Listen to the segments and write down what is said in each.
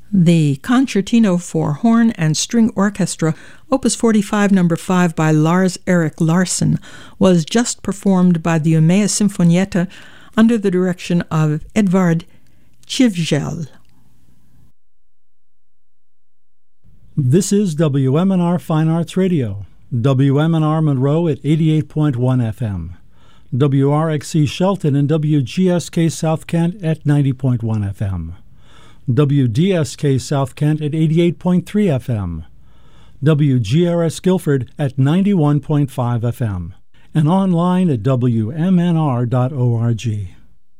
The Concertino for Horn and String Orchestra, Opus 45, No. 5 by Lars-Erik Larsson, was just performed by the Umeå Sinfonietta under the direction of Edvard Chivjel. This is WMNR Fine Arts Radio, WMNR Monroe at 88.1 FM, WRXC Shelton and WGSK South Kent at 90.1 FM. WDSK South Kent at 88.3 FM, WGRS Guilford at 91.5 FM, and online at WMNR.org.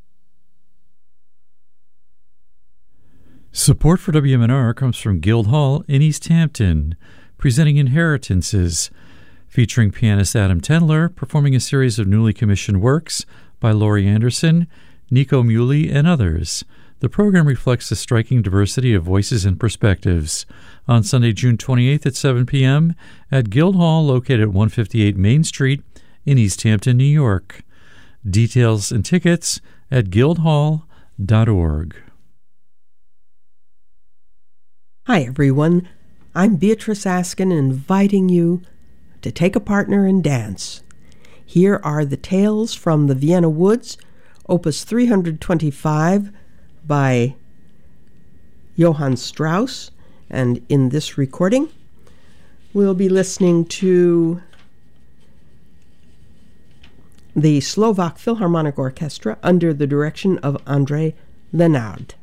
Support for WMNR comes from Guildhall in East Hampton, presenting Inheritances, featuring pianist Adam Tendler, performing a series of newly commissioned works by Laurie Anderson, Nico Muhly, and others. The program reflects the striking diversity of voices and perspectives. On Sunday, June 28th at 7 p.m. at Guildhall, located at 158 Main Street in East Hampton, New York. Details and tickets at guildhall.org. Hi, everyone. I'm Beatrice Askin, inviting you to take a partner and dance. Here are the Tales from the Vienna Woods, Opus 325, by Johann Strauss, and in this recording we'll be listening to the Slovak Philharmonic Orchestra under the direction of André Lenard.